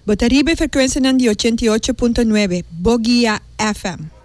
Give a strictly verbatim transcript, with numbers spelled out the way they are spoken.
Botaribe frequenza di ottantotto punto nove, Bogia F M.